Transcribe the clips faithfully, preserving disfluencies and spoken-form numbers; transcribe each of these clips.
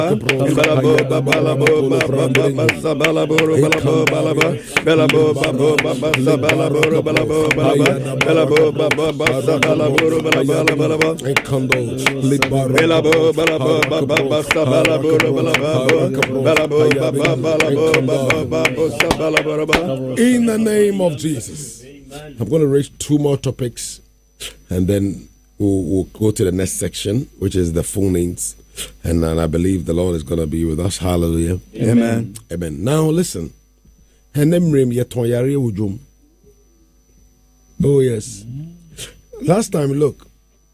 Balabo balabo balabo balabo balabo balabo balabo balabo balabo balabo balabo balabo balabo and candles lit by balabo balabo balabo balabo. In the name of Jesus, I'm going to raise two more topics, and then we'll, we'll go to the next section, which is the phone names. And, and I believe the Lord is going to be with us. Hallelujah. Amen. Amen. Now listen. Oh yes. Last time, look,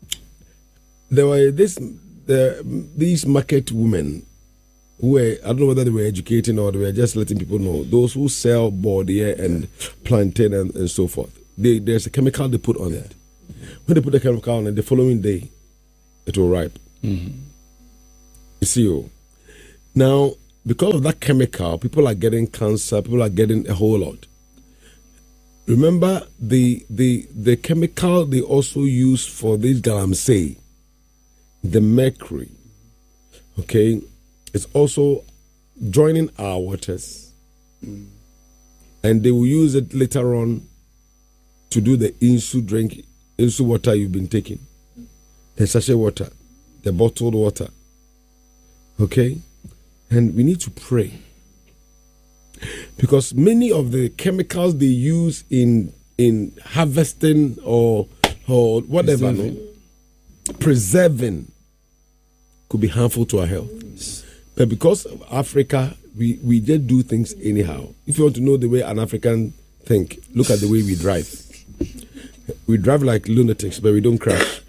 there were this the, these market women who were, I don't know whether they were educating or they were just letting people know, those who sell bawdia and plantain and, and so forth. They, there's a chemical they put on it. When they put the chemical on it, the following day, it will ripe. Mm-hmm. You see, oh. Now, because of that chemical, people are getting cancer, people are getting a whole lot. Remember the the the chemical they also use for this galamsey, the mercury, okay, it's also joining our waters. Mm. And they will use it later on to do the insu drink, insu water you've been taking, the sachet water, the bottled water. Okay? And we need to pray. Because many of the chemicals they use in in harvesting or or whatever, preserving, no, preserving could be harmful to our health. But because of Africa, we, we just do things anyhow. If you want to know the way an African think, look at the way we drive. We drive like lunatics, but we don't crash.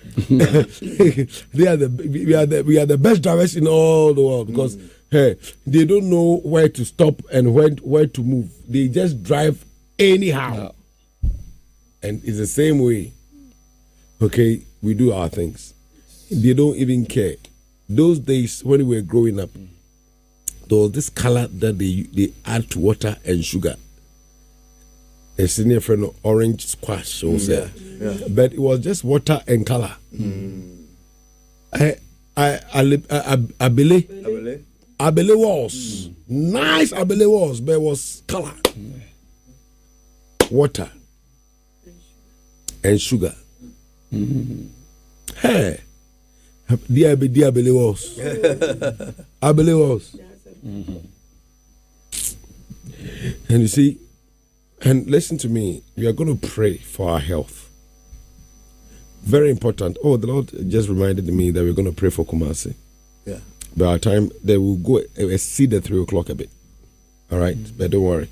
they are the we are the we are the best drivers in all the world because mm. hey, they don't know where to stop and when where to move. They just drive anyhow, yeah. And it's the same way. Okay, we do our things. They don't even care. Those days when we were growing up, there was this color that they they add to water and sugar. A senior friend of orange squash, mm, yeah, yeah. But it was just water and color. Mm. I, I, I, I, abele, abele, abele was mm. nice. Abele was, but it was color, mm. water, and sugar. Mm-hmm. Hey, dear, dear abele was, abele was, mm-hmm. And you see. And listen to me, we are going to pray for our health. Very important. Oh, the Lord just reminded me that we're going to pray for Kumasi. Yeah. By our time, they will go exceed the three o'clock a bit. All right? Mm-hmm. But don't worry.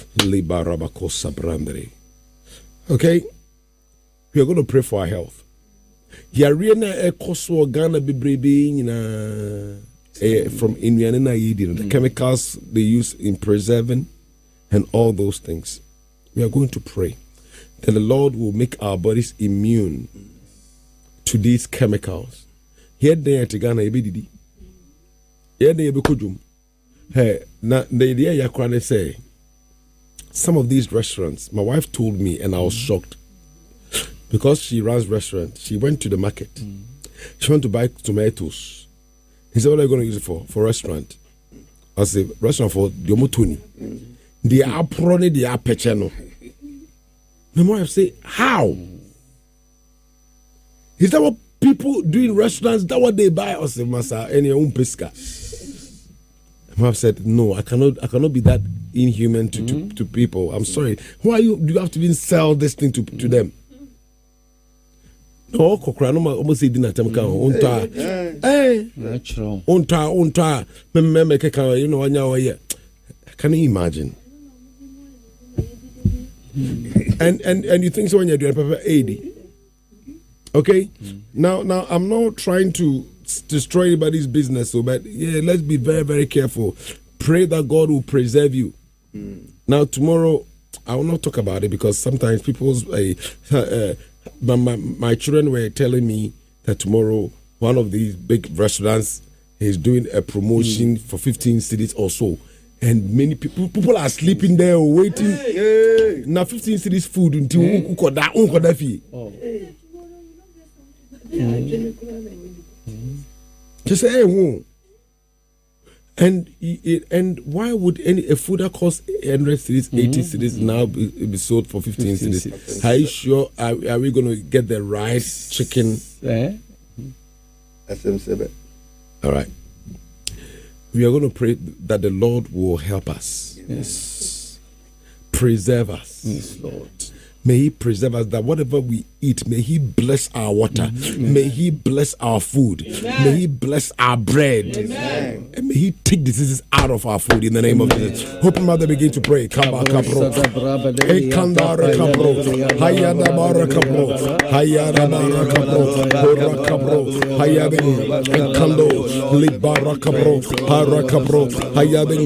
Okay? We are going to pray for our health. Yarena ekoso Ghana bibrebe from Indiana, the chemicals they use in preserving and all those things. We are going to pray that the Lord will make our bodies immune to these chemicals. Here they are to Ghana, ebididi. Here they be kujum. Hey, na the idea yakwane say. Some of these restaurants, my wife told me, and I was shocked because she runs restaurant. She went to the market. Mm. She went to buy tomatoes. He said, "What are you going to use it for? For restaurant?" I said, "Restaurant for Diomotuni." Mm. The aprone, the apecheno. My wife say, how? Is that what people do in restaurants? Is that what they buy? I said, Masa, any own pesca. My wife said, no, I cannot I cannot be that inhuman to, mm-hmm. to, to people. I'm sorry. Why you do you have to even sell this thing to, to them? No, kokra no almost say dinner time kan onta. Eh. Natural. Onta, onta. Me me me keka, you know, anya oye. Can you imagine? and and and you think so when you're doing paper eighty. Okay? Mm. Now now I'm not trying to destroy anybody's business, so but yeah, let's be very, very careful. Pray that God will preserve you. Mm. Now tomorrow I will not talk about it because sometimes people's uh, uh, my, my my children were telling me that tomorrow one of these big restaurants is doing a promotion mm. for fifteen cities or so. And many people people are sleeping there waiting. Hey, hey. Now fifteen cities food until hey. oh. mm. Just say, hey, who? And it, and why would any a food that costs one hundred cedis, eighty cedis now be, be sold for fifteen cedis? Are you sure? Are, are we going to get the rice, chicken? Eh? All right. We are going to pray that the Lord will help us. Yes. Preserve us. Yes, Lord. May He preserve us, that whatever we eat, may He bless our water. Amen. May He bless our food. Amen. May He bless our bread. Amen. And may He take diseases out of our food in the name Amen. Of Jesus. Open mother, begin to pray. Kaba kabro. Ekandara kabro. Hayada bara kabro. Hayada bara kabro. Hora kabro. Hayada. Ekando. Libara kabro. Hara kabro. Hayada.